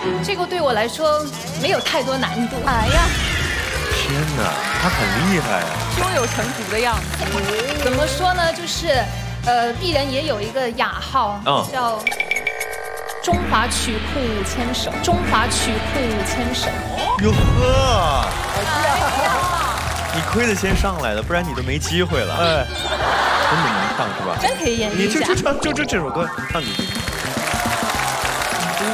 这个对我来说没有太多难度。 哎呀， 天哪，他很厉害啊！ 胸有成竹的样子。 怎么说呢？就是鄙人也有一个雅号，叫中华曲库5000首。中华曲库5000首。 哟呵，你亏得先上来的，不然你都没机会了。哎，真的能唱是吧？ 真可以演绎一下。 你就唱，就这首歌，你唱几句。